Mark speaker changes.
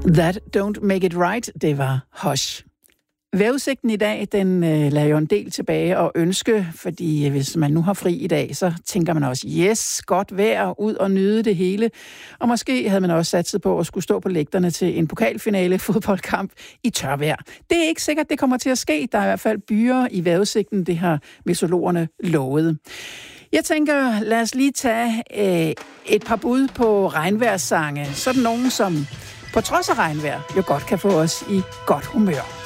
Speaker 1: That don't make it right, det var Hush. Vejrudsigten i dag, den lader jo en del tilbage og ønske, fordi hvis man nu har fri i dag, så tænker man også, yes, godt vejr, ud og nyde det hele. Og måske havde man også satset på at skulle stå på lægterne til en pokalfinale fodboldkamp i tørvejr. Det er ikke sikkert, det kommer til at ske. Der er i hvert fald byer i vejrudsigten, det har meteorologerne lovet. Jeg tænker, lad os lige tage et par bud på regnvejrssange. Sådan nogen, som på trods af regnvejr jo godt kan få os i godt humør.